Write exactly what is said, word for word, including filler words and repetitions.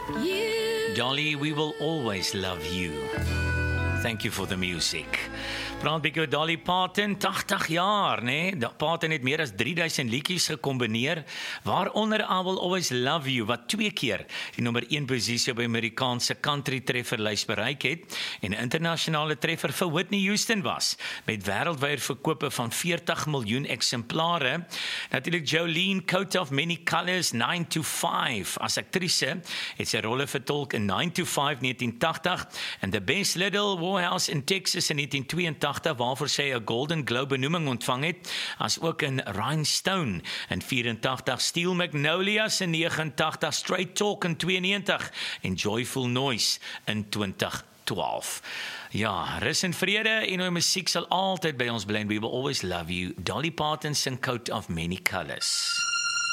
You. Dolly, we will always love you. Thank you for the music. Praat bietjie oor Dolly Parton, agtig jaar, né? Nee? Parton het meer as drie duisend liedjies gekombineer, waaronder I Will Always Love You, wat twee keer die nommer een posisie op die Amerikaanse country trefferlys bereik het, en 'n internasionale treffer vir Whitney Houston was, met wêreldwye verkope van veertig miljoen eksemplare. Natuurlik Jolene, Coat of Many Colors, nine to five. As aktrise het sy rolle vertolk in nine to five negentien tagtig en The Best Little Warhouse in Texas in negentien tweeëntagtig, waarvoor sy 'n Golden Globe benoeming ontvang het, as ook in Rhinestone in vyfentagtig, Steel Magnolias in negenentagtig, Straight Talk in tweeënnegentig en Joyful Noise in twintig twaalf. Ja, rus en vrede en haar musiek sal altyd by ons bly. We will always love you. Dolly Parton sing Coat of Many Colors.